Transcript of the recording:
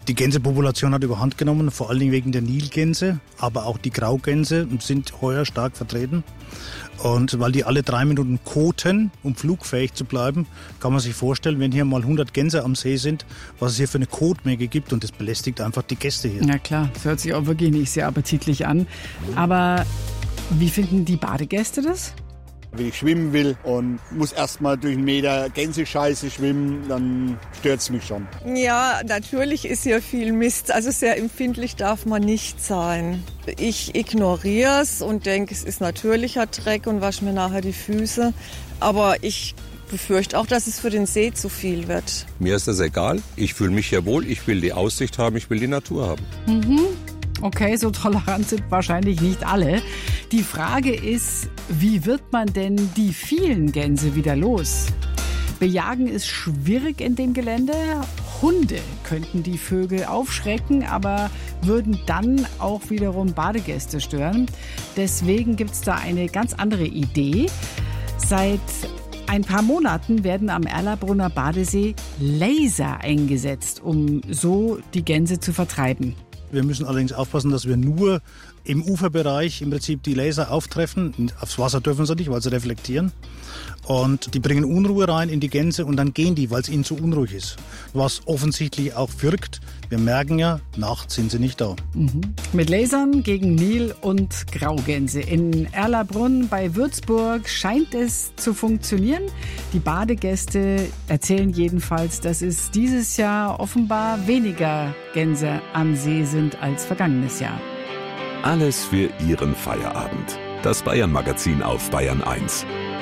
Die Gänsepopulation hat überhand genommen, vor allen Dingen wegen der Nilgänse, aber auch die Graugänse sind heuer stark vertreten. Und weil die alle 3 Minuten koten, um flugfähig zu bleiben, kann man sich vorstellen, wenn hier mal 100 Gänse am See sind, was es hier für eine Kotmenge gibt. Und das belästigt einfach die Gäste hier. Na klar, das hört sich auch wirklich nicht sehr appetitlich an. Aber wie finden die Badegäste das? Wenn ich schwimmen will und muss erstmal durch 1 Meter Gänsescheiße schwimmen, dann stört es mich schon. Ja, natürlich ist hier viel Mist. Also sehr empfindlich darf man nicht sein. Ich ignoriere es und denke, es ist natürlicher Dreck und wasche mir nachher die Füße. Aber ich befürchte auch, dass es für den See zu viel wird. Mir ist das egal. Ich fühle mich hier wohl. Ich will die Aussicht haben. Ich will die Natur haben. Okay, so tolerant sind wahrscheinlich nicht alle. Die Frage ist, wie wird man denn die vielen Gänse wieder los? Bejagen ist schwierig in dem Gelände. Hunde könnten die Vögel aufschrecken, aber würden dann auch wiederum Badegäste stören. Deswegen gibt es da eine ganz andere Idee. Seit ein paar Monaten werden am Erlabrunner Badesee Laser eingesetzt, um so die Gänse zu vertreiben. Wir müssen allerdings aufpassen, dass wir nur im Uferbereich im Prinzip die Laser auftreffen. Aufs Wasser dürfen sie nicht, weil sie reflektieren. Und die bringen Unruhe rein in die Gänse und dann gehen die, weil es ihnen zu unruhig ist. Was offensichtlich auch wirkt. Wir merken ja, nachts sind sie nicht da. Mit Lasern gegen Nil- und Graugänse. In Erlabrunn bei Würzburg scheint es zu funktionieren. Die Badegäste erzählen jedenfalls, dass es dieses Jahr offenbar weniger Gänse am See sind als vergangenes Jahr. Alles für Ihren Feierabend. Das Bayern-Magazin auf Bayern 1.